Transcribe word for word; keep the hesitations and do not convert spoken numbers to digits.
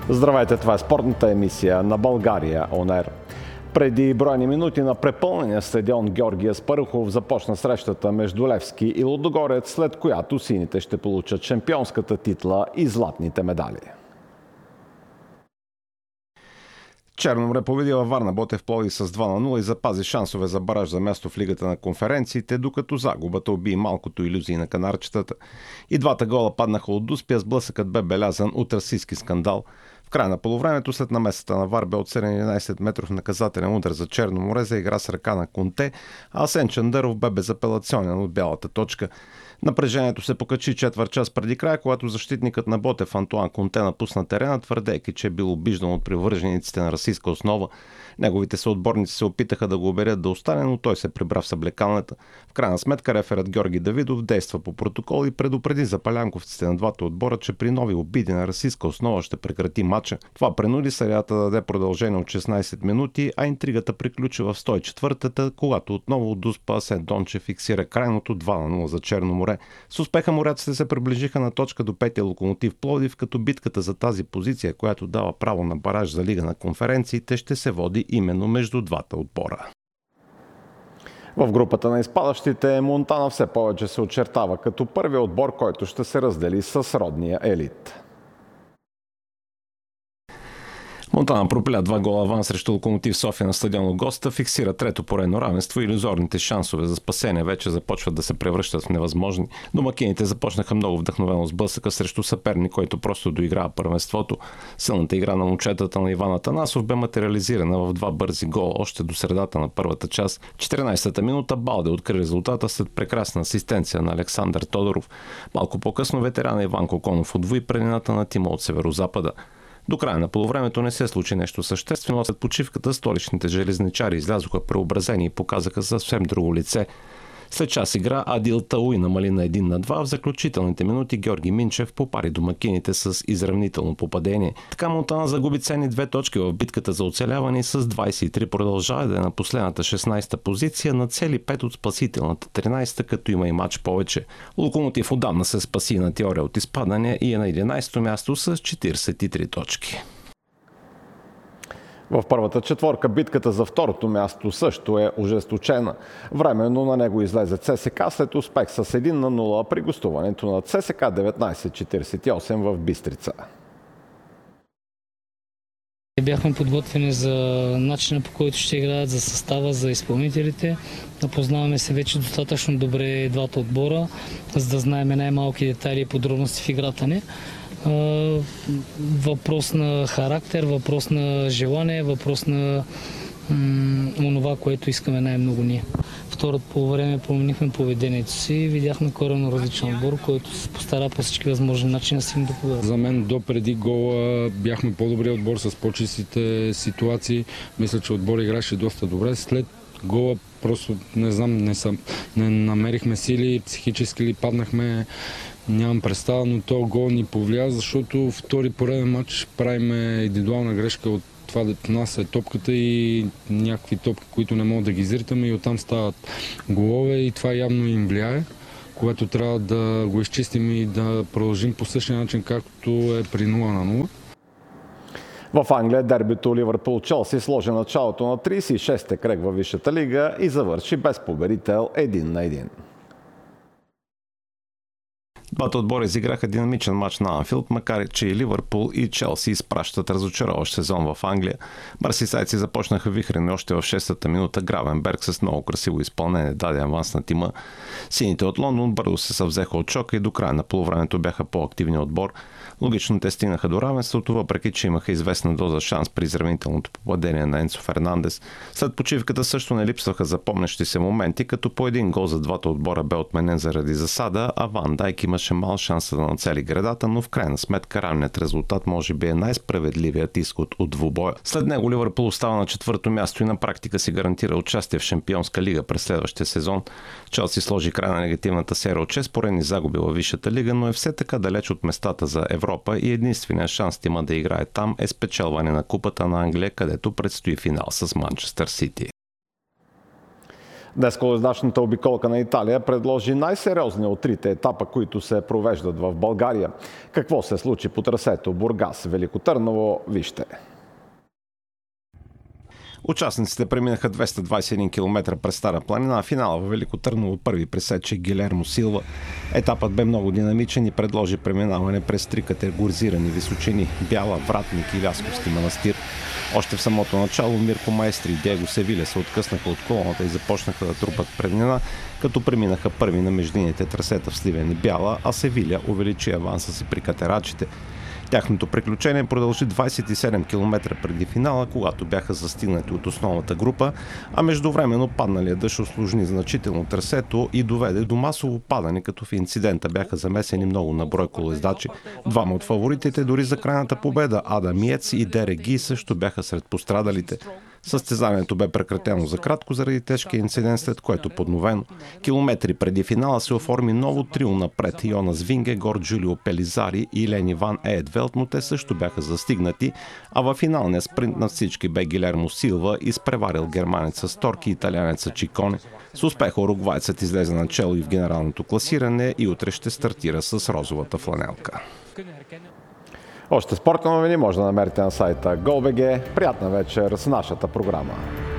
Здравейте, това е спортната емисия на България Он Ер. Преди броени минути на препълнения стадион Георги Аспарухов започна срещата между Левски и Лудогорец, след която сините ще получат шампионската титла и златните медали. Черноморе победи във Варна Ботев Пловдив с два на нула и запази шансове за бараж за място в Лигата на конференциите, докато загубата уби малкото илюзии на канарчетата. И двата гола паднаха от Дуспия, сблъсъкът бе белязан от расистски скандал. В края на полувремето, след намесата на ВАР, бе отсъден единайсет метров наказателен удар за Черноморе за игра с ръка на Конте, а Асен Чандъров бе безапелационен от бялата точка. Напрежението се покачи четвърт час преди края, когато защитникът на Ботев Антуан Конте напусна терена, твърдейки, че е бил обиждан от привържениците на расистска основа. Неговите съотборници се опитаха да го убедят да остане, но той се прибра в съблекалната. В крайна сметка реферът Георги Давидов действа по протокол и предупреди запалянковците на двата отбора, че при нови обиди на расистска основа ще прекрати матча. Това принуди серията да даде продължение от шестнайсет минути, а интригата приключи в сто и четвъртата, когато отново от Дуспа Асен Дончев фиксира крайното два на нула за Черноморе. С успеха моряците се приближиха на точка до петия Локомотив Пловдив, като битката за тази позиция, която дава право на бараж за Лига на конференциите, ще се води именно между двата отбора. В групата на изпадащите Монтана все повече се очертава като първия отбор, който ще се раздели с родния елит. Монтана пропиля два гола аванс срещу Локомотив София на стадион Госта, фиксира трето поредно равенство и иллюзорните шансове за спасение вече започват да се превръщат в невъзможни. Домакините започнаха много вдъхновено с блъсъка срещу съперник, който просто доиграва първенството. Силната игра на момчетата на Иван Атанасов бе материализирана в два бързи гола още до средата на първата част. четиринайсета минута Балде откри резултата след прекрасна асистенция на Александър Тодоров. Малко по-късно ветерана Иван Коконов удвои преднината на тима от северозапада. До края на полувремето не се случи нещо съществено, а след почивката столичните железничари излязоха преобразени и показаха съвсем друго лице. След час игра Адил Тауи намали на един на два, в заключителните минути Георги Минчев попари домакините с изравнително попадение. Така Монтана загуби ценни две точки в битката за оцеляване и с двайсет и три продължава да е на последната шестнайсета позиция, на цели пет от спасителната тринайсета, като има и матч повече. Локомотив отдавна се спаси на теория от изпадане и е на единайсето място с четирийсет и три точки. В първата четворка битката за второто място също е ожесточена. Временно на него излезе ЦСКА след успех с един на нула при гостуването на ЦСКА деветнайсет четирийсет и осем в Бистрица. Бяхме подготвени за начина, по който ще играят, за състава, за изпълнителите. Познаваме се вече достатъчно добре двата отбора, за да знаем най-малки детайли и подробности в играта ни. Въпрос на характер, въпрос на желание, въпрос на м- онова, което искаме най-много ние. Второто по време променихме поведението си и видяхме коренно различен отбор, който се постара по всички възможни начини да стигне до победа. За мен до преди гола бяхме по-добрият отбор с по-чистите ситуации. Мисля, че отбор играше доста добре. След гола просто не знам, не, съм, не намерихме сили, психически ли паднахме. Нямам представа, но този гол ни повлия, защото втори пореден матч правиме индивидуална грешка от това да нас е топката и някакви топки, които не могат да ги изритаме и оттам стават голове и това явно им влияе, което трябва да го изчистим и да продължим по същия начин, както е при нула на нула. В Англия дербито Ливърпул-Челси сложи началото на трийсет и шести кръг във Висшата лига и завърши без победител един на един. Двата отбора изиграха динамичен матч на Анфилд, макар че и Ливърпул и Челси изпращат разочароващ сезон в Англия. Марсисайци започнаха вихрени още в шестата минута. Гравенберг с много красиво изпълнение даде аванс на тима. Сините от Лондон бързо се съвзеха от шока и до края на полувремето бяха по-активни отбор. Логично те стигнаха до равенството, въпреки че имаха известна доза шанс при изравнителното попадение на Енцо Фернандес. След почивката също не липсваха запомнящи се моменти, като по един гол за двата отбора бе отменен заради засада, а Ван Дайк имаше мал шанса да нацели гредата, но в крайна сметка равният резултат може би е най-справедливият изход от двубоя. След него Ливърпул остава на четвърто място и на практика си гарантира участие в Шампионска лига през следващия сезон. Челси сложи край на негативната серия от шест поредни загуби във Висшата лига, но е все така далеч от местата за Европа и единственият шанс има да играе там е спечелване на Купата на Англия, където предстои финал с Манчестър Сити. Днес колездачната обиколка на Италия предложи най-сериозния от трите етапа, които се провеждат в България. Какво се случи по трасето Бургас – Велико Търново, вижте. Участниците преминаха двеста двадесет и един километра през Стара планина, а финала в Велико Търново първи пресече Гилермо Силва. Етапът бе много динамичен и предложи преминаване през три категоризирани височини – Бяла, Вратник и Лясковски манастир. Още в самото начало Мирко Маестри и Диего Севиля се откъснаха от колоната и започнаха да трупат преднина, като преминаха първи на междинните трасета в Сливен и Бяла, а Севиля увеличи аванса си при катерачите. Тяхното приключение продължи двадесет и седем километра преди финала, когато бяха застигнати от основната група, а междувременно падналият дъжд усложни значително трасето и доведе до масово падане, като в инцидента бяха замесени много на брой колездачи. Двама от фаворитите дори за крайната победа, Адам Йец и Дере Ги, също бяха сред пострадалите. Състезанието бе прекратено за кратко заради тежкия инцидент, след което подновено. Километри преди финала се оформи ново трио напред. Йонас Винге, Гор Джулио Пелизари и Лени Ван Еедвелт, но те също бяха застигнати, а във финалния спринт на всички бе Гилермо Силва, изпреварил германеца Сторки и италянеца Чиконе. С успех уругвайцът излезе начело и в генералното класиране и утре ще стартира с розовата фланелка. Още спортни новини може да намерите на сайта GolBG. Приятна вечер с нашата програма.